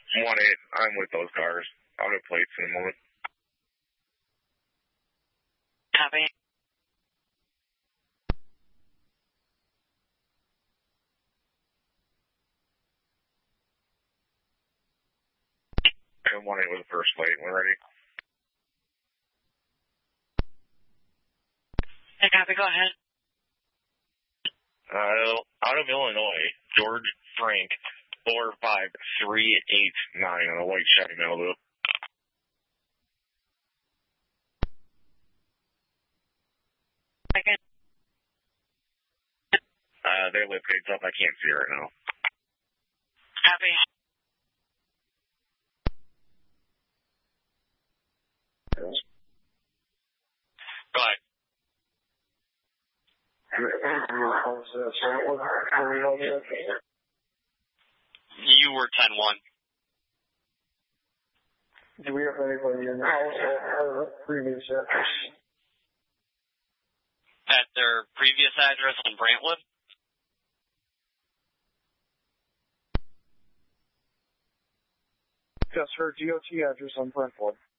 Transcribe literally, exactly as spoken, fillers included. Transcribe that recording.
one eight, I'm with those cars. I'll get plates in a moment. Copy. And one eight with the first plate. We're ready. Hey, copy, go ahead. Uh, out of Illinois, George Frank, four five three eight nine on a white Chevy Malibu. Second. Uh, their lift gate's up. I can't see it right now. Copy. Go ahead. You were ten one. Do we have anybody in the house at our previous address? At their previous address in Brantwood? Just her G O T address on Brentwood.